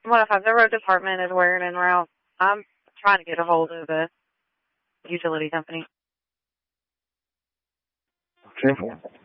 Well, if the road department is wearing en route, I'm trying to get a hold of the utility company. 10-4.